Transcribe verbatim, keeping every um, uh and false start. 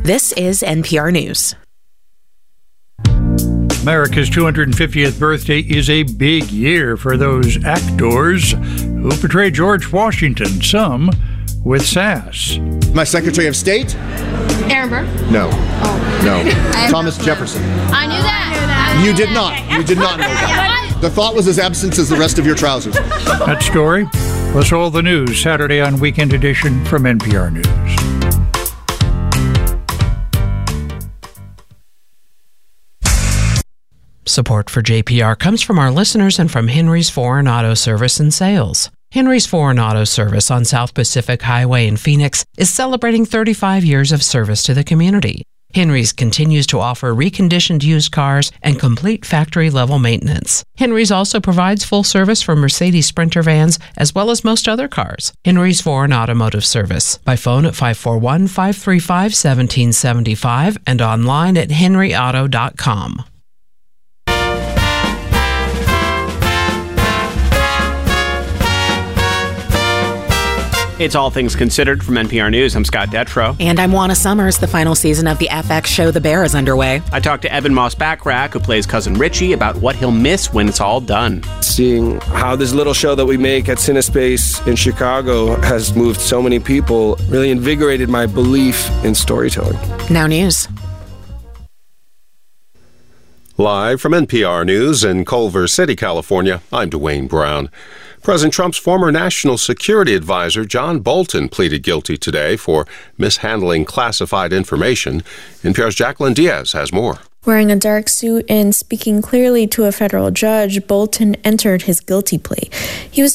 This is N P R News. America's two hundred fiftieth birthday is a big year for those actors who portray George Washington, some with sass. My Secretary of State? Aaron Burr? No. Oh. No. Thomas Jefferson. I knew that. You did not. You did not know that. The thought was as absent as the rest of your trousers. That story plus all the news Saturday on Weekend Edition from N P R News. Support for J P R comes from our listeners and from Henry's Foreign Auto Service and Sales. Henry's Foreign Auto Service on South Pacific Highway in Phoenix is celebrating thirty-five years of service to the community. Henry's continues to offer reconditioned used cars and complete factory-level maintenance. Henry's also provides full service for Mercedes Sprinter vans as well as most other cars. Henry's Foreign Automotive Service. By phone at five four one, five three five, one seven seven five and online at henry auto dot com. It's All Things Considered from N P R News. I'm Scott Detrow. And I'm Juana Summers. The final season of the F X show The Bear is underway. I talked to Evan Moss-Backrack, who plays Cousin Richie, about what he'll miss when it's all done. Seeing how this little show that we make at Cinespace in Chicago has moved so many people really invigorated my belief in storytelling. Now news. Live from N P R News in Culver City, California, I'm Dwayne Brown. President Trump's former national security advisor, John Bolton, pleaded guilty today for mishandling classified information. N P R's Jacqueline Diaz has more. Wearing a dark suit and speaking clearly to a federal judge, Bolton entered his guilty plea. He was